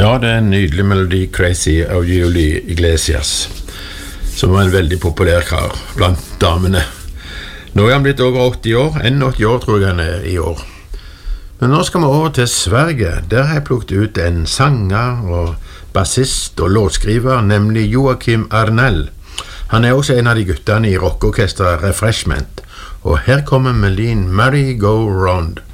Ja, det en nydelig melodi, Crazy av Julio Iglesias, som var en veldig populær kar blant damene. Nå han blitt over 80 år, 81 år tror jeg han i år. Men nå skal vi over til Sverige. Der har jeg plukket ut en sanger og bassist og låtskriver, nemlig Joakim Arnell. Han også en av de guttene i rockorkestret Refreshment, og her kommer melodien Merry Go Round.